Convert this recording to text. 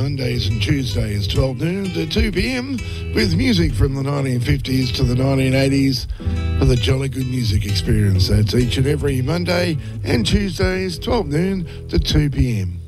Mondays and Tuesdays, 12 noon to 2 p.m, with music from the 1950s to the 1980s for the jolly good music experience. That's each and every Monday and Tuesdays, 12 noon to 2 p.m.